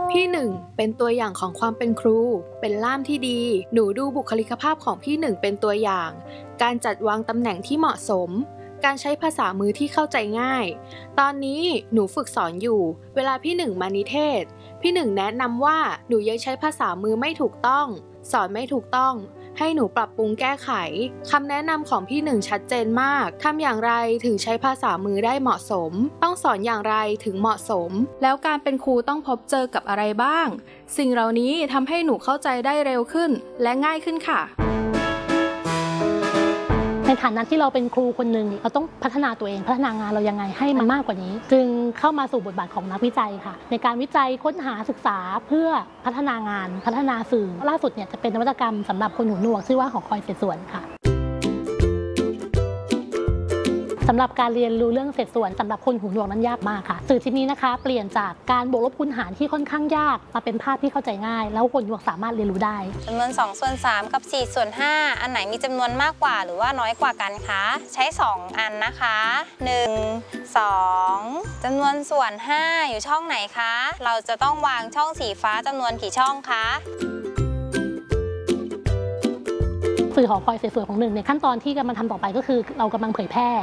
พี่หนึ่งเป็นตัวอย่างของความเป็นครู เป็นล่ามที่ดี หนูดูบุคลิกภาพของพี่หนึ่งเป็นตัวอย่าง การจัดวางตำแหน่งที่เหมาะสม การใช้ภาษามือที่เข้าใจง่าย ตอนนี้หนูฝึกสอนอยู่ เวลาพี่หนึ่งมานิเทศ พี่หนึ่งแนะนำว่าหนูยังใช้ภาษามือไม่ถูกต้อง สอนไม่ถูกต้อง ให้หนูปรับปรุงแก้ไข คำแนะนำของพี่หนึ่งชัดเจนมาก ทำอย่างไรถึงใช้ภาษามือได้เหมาะสม ต้องสอนอย่างไรถึงเหมาะสม แล้วการเป็นครูต้องพบเจอกับอะไรบ้าง สิ่งเหล่านี้ทำให้หนูเข้าใจได้เร็วขึ้นและง่ายขึ้นค่ะในฐานะที่เราเป็นครูคนหนึ่งเราต้องพัฒนาตัวเองพัฒนางานเรายังไงให้มันมากกว่านี้จึงเข้ามาสู่บทบาทของนักวิจัยค่ะในการวิจัยค้นหาศึกษาเพื่อพัฒนางานพัฒนาสื่อล่าสุดเนี่ยจะเป็นนวัตกรรมสำหรับคนหูหนวกชื่อว่าหอคอยเสฉวนค่ะสำหรับการเรียนรู้เรื่องเศษส่วนสำหรับคนหูหนวกนั้นยากมากค่ะสื่อชิ้นนี้นะคะเปลี่ยนจากการบวกลบคูณหารที่ค่อนข้างยากมาเป็นภาพที่เข้าใจง่ายแล้วคนหูหนวกสามารถเรียนรู้ได้จำนวน2/3กับ4/5อันไหนมีจำนวนมากกว่าหรือว่าน้อยกว่ากันคะใช้2อันนะคะ1 2จำนวนส่วน5อยู่ช่องไหนคะเราจะต้องวางช่องสีฟ้าจำนวนกี่ช่องคะสื่อหอคอยเสฉวนของหนึ่งในขั้นตอนที่กำลังทำต่อไปก็คือเรากำลังเผยแพร่